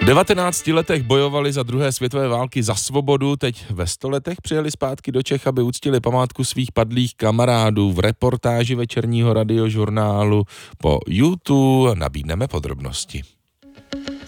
19 letech bojovali za druhé světové války za svobodu, teď ve 100 letech přijeli zpátky do Čech, aby uctili památku svých padlých kamarádů. V reportáži večerního radiožurnálu po YouTube nabídneme podrobnosti.